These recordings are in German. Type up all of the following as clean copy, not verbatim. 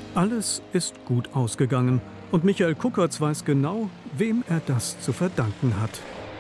Alles ist gut ausgegangen und Michael Kuckertz weiß genau, wem er das zu verdanken hat.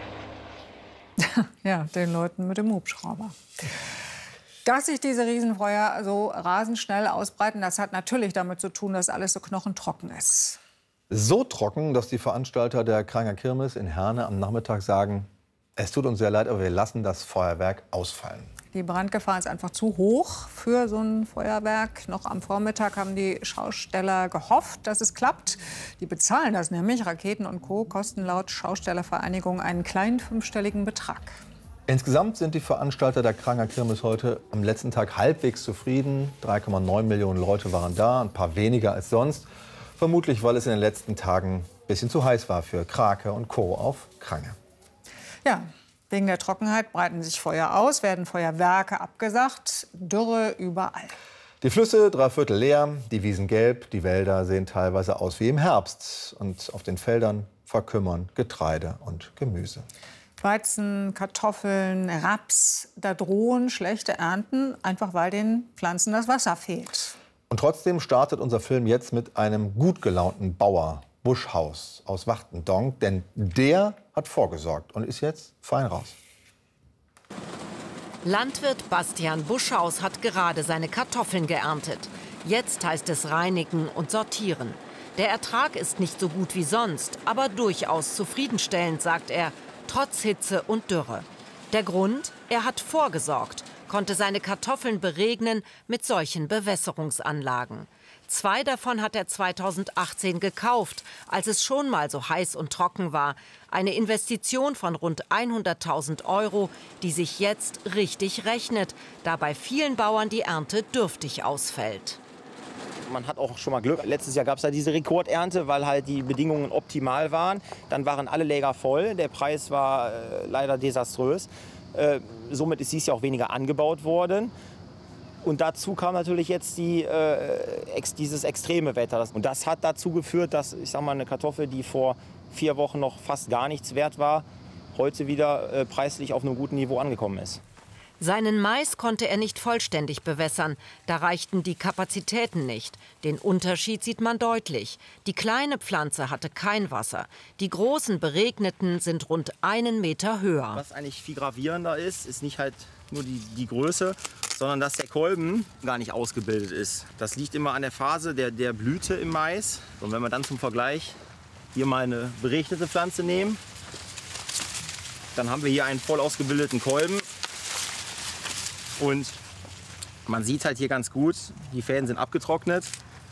Ja, den Leuten mit dem Hubschrauber. Dass sich diese Riesenfeuer so rasend schnell ausbreiten, das hat natürlich damit zu tun, dass alles so knochentrocken ist. So trocken, dass die Veranstalter der Kranger Kirmes in Herne am Nachmittag sagen, es tut uns sehr leid, aber wir lassen das Feuerwerk ausfallen. Die Brandgefahr ist einfach zu hoch für so ein Feuerwerk. Noch am Vormittag haben die Schausteller gehofft, dass es klappt. Die bezahlen das nämlich. Raketen und Co. kosten laut Schaustellervereinigung einen kleinen fünfstelligen Betrag. Insgesamt sind die Veranstalter der Kranger Kirmes heute am letzten Tag halbwegs zufrieden. 3,9 Millionen Leute waren da, ein paar weniger als sonst. Vermutlich, weil es in den letzten Tagen ein bisschen zu heiß war für Krake und Co. auf Krange. Ja, wegen der Trockenheit breiten sich Feuer aus, werden Feuerwerke abgesagt, Dürre überall. Die Flüsse dreiviertel leer, die Wiesen gelb, die Wälder sehen teilweise aus wie im Herbst. Und auf den Feldern verkümmern Getreide und Gemüse. Weizen, Kartoffeln, Raps, da drohen schlechte Ernten, einfach weil den Pflanzen das Wasser fehlt. Und trotzdem startet unser Film jetzt mit einem gut gelaunten Bauer, Buschhaus aus Wachtendonk. Denn der hat vorgesorgt und ist jetzt fein raus. Landwirt Bastian Buschhaus hat gerade seine Kartoffeln geerntet. Jetzt heißt es reinigen und sortieren. Der Ertrag ist nicht so gut wie sonst, aber durchaus zufriedenstellend, sagt er, trotz Hitze und Dürre. Der Grund? Er hat vorgesorgt, konnte seine Kartoffeln beregnen mit solchen Bewässerungsanlagen. 2 davon hat er 2018 gekauft, als es schon mal so heiß und trocken war. Eine Investition von rund 100.000 €, die sich jetzt richtig rechnet, da bei vielen Bauern die Ernte dürftig ausfällt. Man hat auch schon mal Glück. Letztes Jahr gab es ja diese Rekordernte, weil halt die Bedingungen optimal waren. Dann waren alle Läger voll. Der Preis war leider desaströs. Somit ist dies Jahr auch weniger angebaut worden. Und dazu kam natürlich jetzt dieses extreme Wetter. Und das hat dazu geführt, dass, ich sag mal, eine Kartoffel, die vor 4 Wochen noch fast gar nichts wert war, heute wieder preislich auf einem guten Niveau angekommen ist. Seinen Mais konnte er nicht vollständig bewässern. Da reichten die Kapazitäten nicht. Den Unterschied sieht man deutlich. Die kleine Pflanze hatte kein Wasser. Die großen beregneten sind rund 1 Meter höher. Was eigentlich viel gravierender ist, ist nicht halt nur die Größe, sondern dass der Kolben gar nicht ausgebildet ist. Das liegt immer an der Phase der Blüte im Mais. Und wenn wir dann zum Vergleich hier mal eine beregnete Pflanze nehmen, dann haben wir hier einen voll ausgebildeten Kolben. Und man sieht halt hier ganz gut, die Fäden sind abgetrocknet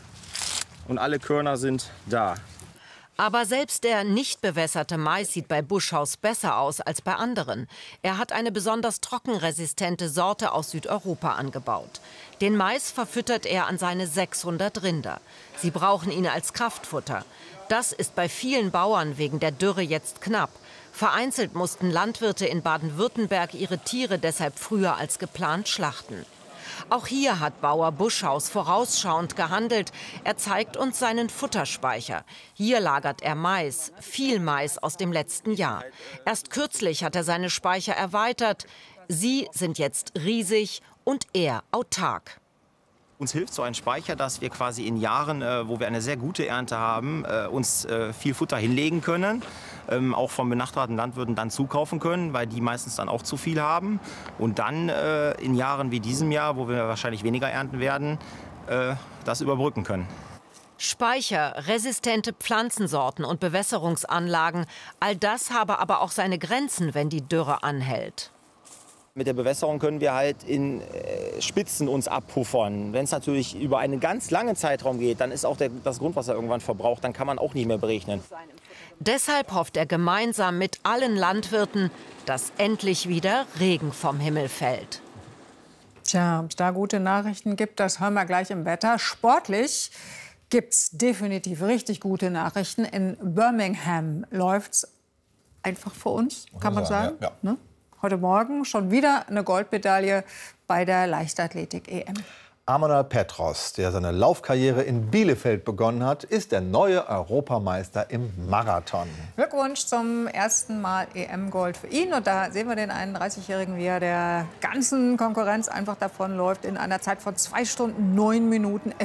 und alle Körner sind da. Aber selbst der nicht bewässerte Mais sieht bei Buschhaus besser aus als bei anderen. Er hat eine besonders trockenresistente Sorte aus Südeuropa angebaut. Den Mais verfüttert er an seine 600 Rinder. Sie brauchen ihn als Kraftfutter. Das ist bei vielen Bauern wegen der Dürre jetzt knapp. Vereinzelt mussten Landwirte in Baden-Württemberg ihre Tiere deshalb früher als geplant schlachten. Auch hier hat Bauer Buschhaus vorausschauend gehandelt. Er zeigt uns seinen Futterspeicher. Hier lagert er Mais, viel Mais aus dem letzten Jahr. Erst kürzlich hat er seine Speicher erweitert. Sie sind jetzt riesig und er autark. Uns hilft so ein Speicher, dass wir quasi in Jahren, wo wir eine sehr gute Ernte haben, uns viel Futter hinlegen können. Auch von benachbarten Landwirten dann zukaufen können, weil die meistens dann auch zu viel haben. Und dann in Jahren wie diesem Jahr, wo wir wahrscheinlich weniger ernten werden, das überbrücken können. Speicher, resistente Pflanzensorten und Bewässerungsanlagen, all das habe aber auch seine Grenzen, wenn die Dürre anhält. Mit der Bewässerung können wir halt in Spitzen uns abpuffern. Wenn es natürlich über einen ganz langen Zeitraum geht, dann ist auch das Grundwasser irgendwann verbraucht. Dann kann man auch nicht mehr berechnen. Deshalb hofft er gemeinsam mit allen Landwirten, dass endlich wieder Regen vom Himmel fällt. Tja, ob es da gute Nachrichten gibt, das hören wir gleich im Wetter. Sportlich gibt es definitiv richtig gute Nachrichten. In Birmingham läuft es einfach für uns, kann man sagen. Ja. Ne? Heute Morgen schon wieder eine Goldmedaille bei der Leichtathletik-EM. Emanuel Petros, der seine Laufkarriere in Bielefeld begonnen hat, ist der neue Europameister im Marathon. Glückwunsch zum ersten Mal EM-Gold für ihn. Und da sehen wir den 31-Jährigen, wie er der ganzen Konkurrenz einfach davonläuft in einer Zeit von 2 Stunden 9 Minuten.